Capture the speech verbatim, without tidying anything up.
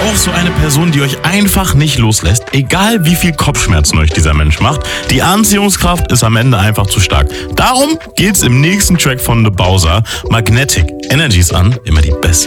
auch so eine Person, die euch einfach nicht loslässt, egal wie viel Kopfschmerzen euch dieser Mensch macht. Die Anziehungskraft ist am Ende einfach zu stark. Darum geht's im nächsten Track von The Bowser. Magnetic. Energies an, immer die besten.